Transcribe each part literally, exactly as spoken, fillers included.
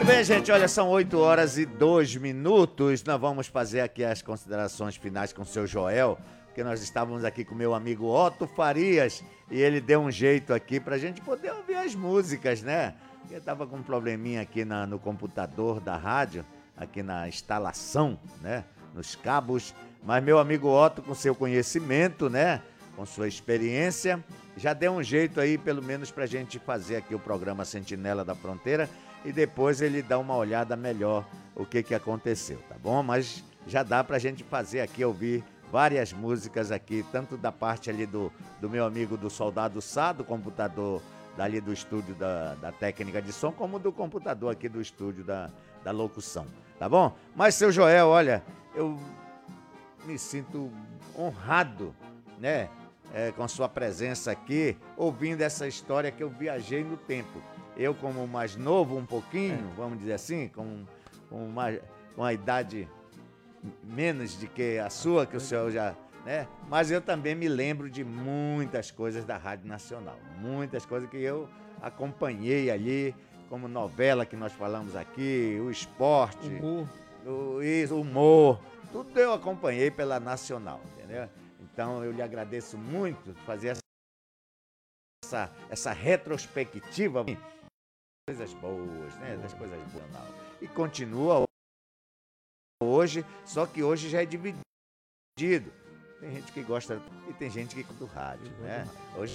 Bem, gente, olha, são oito horas e dois minutos. Nós vamos fazer aqui as considerações finais com o seu Joel, porque nós estávamos aqui com o meu amigo Otto Farias e ele deu um jeito aqui pra gente poder ouvir as músicas, né? Ele tava com um probleminha aqui na, no computador da rádio, aqui na instalação, né? Nos cabos. Mas meu amigo Otto, com seu conhecimento, né? Com sua experiência, já deu um jeito aí, pelo menos pra gente fazer aqui o programa Sentinela da Fronteira e depois ele dá uma olhada melhor o que que aconteceu, tá bom? Mas já dá pra gente fazer aqui, ouvir várias músicas aqui, tanto da parte ali do, do meu amigo do Soldado Sá, do computador dali do estúdio da, da técnica de som, como do computador aqui do estúdio da, da locução, tá bom? Mas, seu Joel, olha, eu me sinto honrado, né? É, com sua presença aqui, ouvindo essa história que eu viajei no tempo. Eu, como mais novo um pouquinho, é. vamos dizer assim, com, com uma, uma idade menos de que a sua, que o senhor já... né? Mas eu também me lembro de muitas coisas da Rádio Nacional. Muitas coisas que eu acompanhei ali, como novela que nós falamos aqui, o esporte, humor. O, isso, o humor. Tudo eu acompanhei pela Nacional, entendeu? Então, eu lhe agradeço muito fazer essa, essa, essa retrospectiva, coisas boas, né? Das coisas boas. E continua hoje, só que hoje já é dividido. Tem gente que gosta e tem gente que gosta do rádio, né? Hoje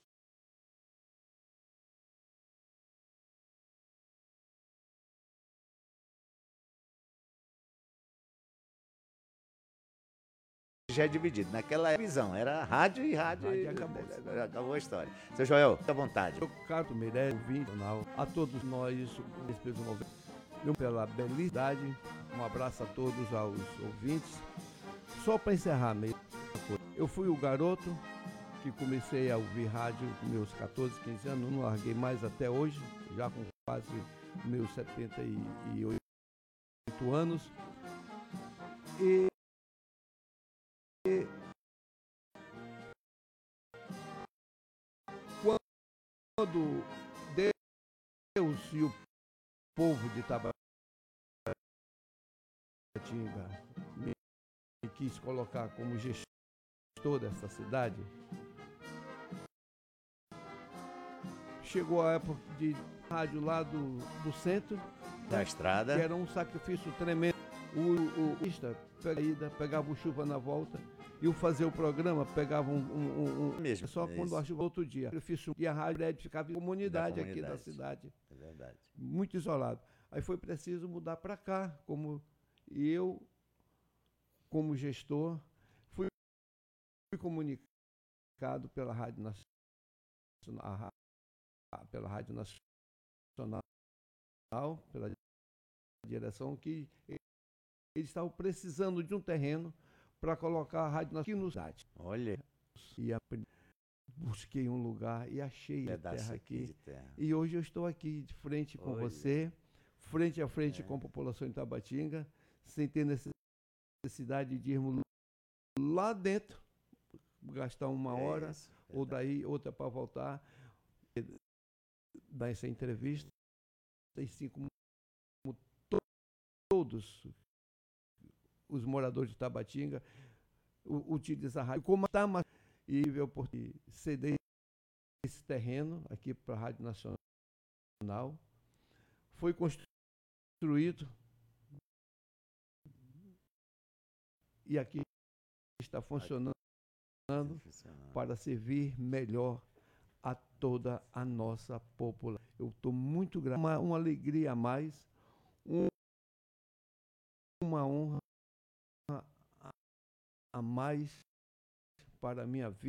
já é dividido. Naquela visão, era rádio e rádio, rádio e acabou, e acabou a história. Seu Joel, fica à vontade. Eu, Carlos Meirelles, ouvinte, a todos nós, pela belidade, um abraço a todos aos ouvintes. Só para encerrar mesmo, eu fui o garoto que comecei a ouvir rádio com meus catorze, quinze anos, não larguei mais até hoje, já com quase meus setenta e oito anos. E quando Deus e o povo de Tabatinga me quis colocar como gestor dessa cidade, chegou a época de rádio lá do, do centro, da estrada, que era um sacrifício tremendo. O, o ista pegava, pegava o chuva na volta e o fazer o programa pegava um, um, um, um mesmo, só é quando isso. a chuva outro dia. Sacrifício, e a rádio ficava em comunidade, da comunidade comunidade aqui da cidade. É verdade. Muito isolado. Aí foi preciso mudar para cá, como e eu, como gestor, fui comunicado pela Rádio Nacional, pela Rádio Nacional, pela direção, que eles estavam precisando de um terreno para colocar a Rádio Nacional aqui no cidade. Olha. E a, busquei um lugar e achei a terra aqui. De terra. E hoje eu estou aqui de frente com Olha. você, frente a frente é. com a população de Tabatinga, sem ter necessidade de irmos lá dentro, gastar uma é hora, isso, ou daí outra para voltar, dar essa entrevista, e assim como todos os moradores de Tabatinga utilizar a rádio como está, mas e eu por ceder esse terreno aqui para a Rádio Nacional. Foi construído e aqui está funcionando para servir melhor a toda a nossa população. Eu estou muito grato, uma, uma alegria a mais, um, uma honra a, a mais para a minha vida.